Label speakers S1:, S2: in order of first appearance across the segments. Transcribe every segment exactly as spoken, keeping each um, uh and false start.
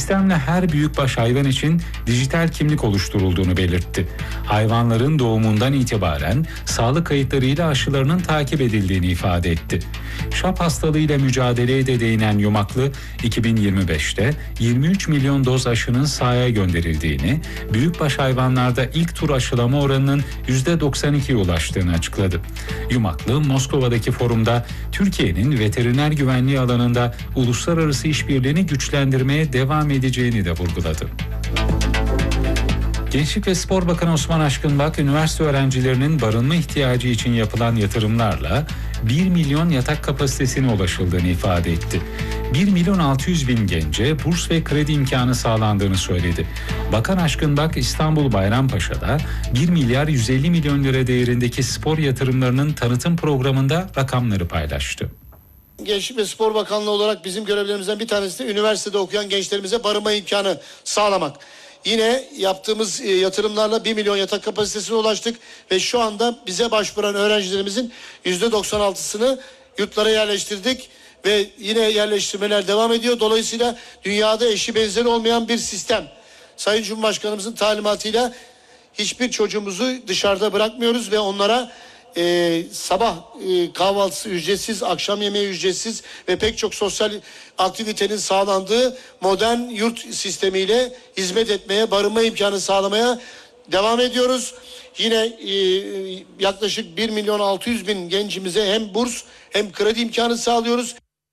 S1: Sistemle her büyükbaş hayvan için dijital kimlik oluşturulduğunu belirtti. Hayvanların doğumundan itibaren sağlık kayıtlarıyla aşılarının takip edildiğini ifade etti. Şap hastalığıyla mücadeleye de değinen Yumaklı, iki bin yirmi beşte yirmi üç milyon doz aşının sahaya gönderildiğini, büyükbaş hayvanlarda ilk tur aşılama oranının yüzde doksan ikiye ulaştığını açıkladı. Yumaklı, Moskova'daki forumda Türkiye'nin veteriner güvenliği alanında uluslararası işbirliğini güçlendirmeye devam edeceğini de vurguladı. Gençlik ve Spor Bakanı Osman Aşkınbak, üniversite öğrencilerinin barınma ihtiyacı için yapılan yatırımlarla bir milyon yatak kapasitesine ulaşıldığını ifade etti. bir milyon altı yüz bin gence burs ve kredi imkanı sağlandığını söyledi. Bakan Aşkınbak, İstanbul Bayrampaşa'da bir milyar yüz elli milyon lira değerindeki spor yatırımlarının tanıtım programında rakamları paylaştı.
S2: Gençlik ve Spor Bakanlığı olarak bizim görevlerimizden bir tanesi de üniversitede okuyan gençlerimize barınma imkanı sağlamak. Yine yaptığımız yatırımlarla bir milyon yatak kapasitesine ulaştık ve şu anda bize başvuran öğrencilerimizin yüzde doksan altısını yurtlara yerleştirdik ve yine yerleştirmeler devam ediyor. Dolayısıyla dünyada eşi benzeri olmayan bir sistem. Sayın Cumhurbaşkanımızın talimatıyla hiçbir çocuğumuzu dışarıda bırakmıyoruz ve onlara Ee, sabah e, kahvaltısı ücretsiz, akşam yemeği ücretsiz ve pek çok sosyal aktivitenin sağlandığı modern yurt sistemiyle hizmet etmeye, barınma imkanı sağlamaya devam ediyoruz. Yine e, yaklaşık bir milyon altı yüz bin gencimize hem burs hem kredi imkanı sağlıyoruz.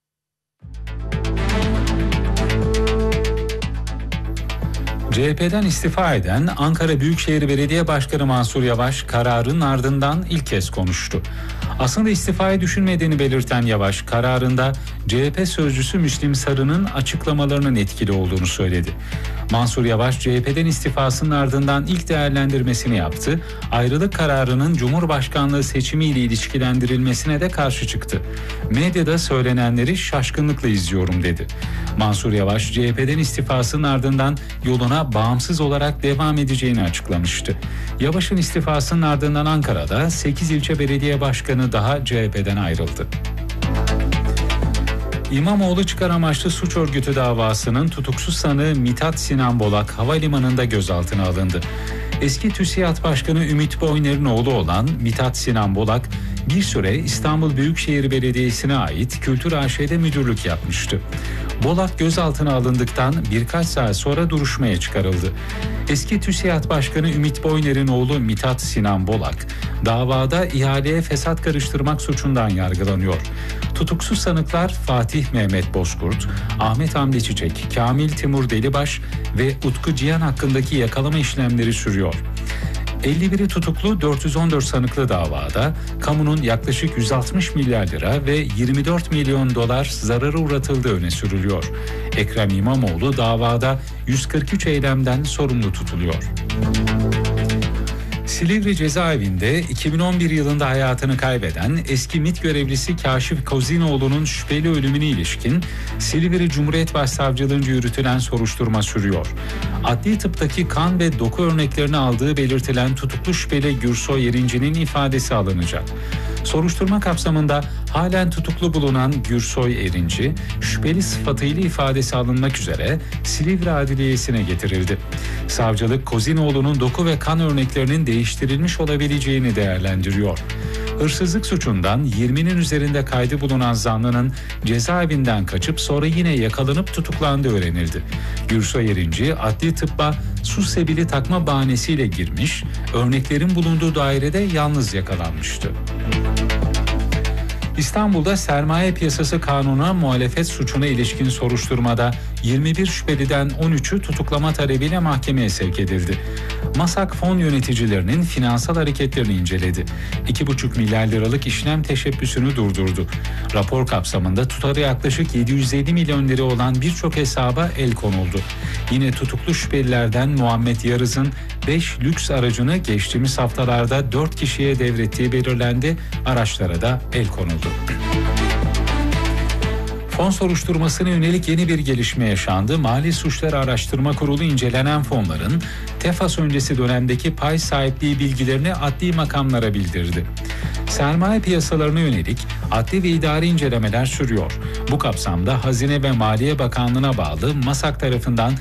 S1: C H P'den istifa eden Ankara Büyükşehir Belediye Başkanı Mansur Yavaş, kararın ardından ilk kez konuştu. Aslında istifayı düşünmediğini belirten Yavaş, kararında C H P sözcüsü Müslim Sarı'nın açıklamalarının etkili olduğunu söyledi. Mansur Yavaş, C H P'den istifasının ardından ilk değerlendirmesini yaptı. Ayrılık kararının Cumhurbaşkanlığı seçimiyle ilişkilendirilmesine de karşı çıktı. Medyada söylenenleri şaşkınlıkla izliyorum dedi. Mansur Yavaş, C H P'den istifasının ardından yoluna bağımsız olarak devam edeceğini açıklamıştı. Yavaş'ın istifasının ardından Ankara'da sekiz ilçe belediye başkanı daha C H P'den ayrıldı. İmamoğlu çıkar amaçlı suç örgütü davasının tutuksuz sanığı Mithat Sinan Bolak havalimanında gözaltına alındı. Eski TÜSİAD Başkanı Ümit Boyner'in oğlu olan Mithat Sinan Bolak, bir süre İstanbul Büyükşehir Belediyesi'ne ait Kültür A Ş'de müdürlük yapmıştı. Bolak gözaltına alındıktan birkaç saat sonra duruşmaya çıkarıldı. Eski TÜSİAD Başkanı Ümit Boyner'in oğlu Mithat Sinan Bolak, davada ihaleye fesat karıştırmak suçundan yargılanıyor. Tutuksuz sanıklar Fatih Mehmet Bozkurt, Ahmet Hamdi Çiçek, Kamil Timur Delibaş ve Utku Cihan hakkındaki yakalama işlemleri sürüyor. elli biri tutuklu dört yüz on dört sanıklı davada kamunun yaklaşık yüz altmış milyar lira ve yirmi dört milyon dolar zararı uğratıldığı öne sürülüyor. Ekrem İmamoğlu davada yüz kırk üç eylemden sorumlu tutuluyor. Silivri cezaevinde iki bin on bir yılında hayatını kaybeden eski MİT görevlisi Kaşif Kozinoğlu'nun şüpheli ölümüne ilişkin Silivri Cumhuriyet Başsavcılığınca yürütülen soruşturma sürüyor. Adli tıptaki kan ve doku örneklerini aldığı belirtilen tutuklu şüpheli Gürsoy Erinci'nin ifadesi alınacak. Soruşturma kapsamında halen tutuklu bulunan Gürsoy Erinci, şüpheli sıfatıyla ifadesi alınmak üzere Silivri Adliyesi'ne getirildi. Savcılık, Kozinoğlu'nun doku ve kan örneklerinin değiştirilmiş olabileceğini değerlendiriyor. Hırsızlık suçundan yirminin üzerinde kaydı bulunan zanlının cezaevinden kaçıp sonra yine yakalanıp tutuklandığı öğrenildi. Gürsoy Erinci, adli tıbba su sebili takma bahanesiyle girmiş, örneklerin bulunduğu dairede yalnız yakalanmıştı. İstanbul'da sermaye piyasası kanununa muhalefet suçuna ilişkin soruşturmada yirmi bir şüpheliden on üçü tutuklama talebiyle mahkemeye sevk edildi. MASAK fon yöneticilerinin finansal hareketlerini inceledi. iki buçuk milyar liralık işlem teşebbüsünü durdurdu. Rapor kapsamında tutarı yaklaşık yedi yüz elli milyon lira olan birçok hesaba el konuldu. Yine tutuklu şüphelilerden Muhammed Yarız'ın beş lüks aracını geçtiğimiz haftalarda dört kişiye devrettiği belirlendi. Araçlara da el konuldu. Fon soruşturmasına yönelik yeni bir gelişme yaşandı. Mali Suçlar Araştırma Kurulu incelenen fonların Tefas öncesi dönemdeki pay sahipliği bilgilerini adli makamlara bildirdi. Sermaye piyasalarına yönelik adli ve idari incelemeler sürüyor. Bu kapsamda Hazine ve Maliye Bakanlığı'na bağlı MASAK tarafından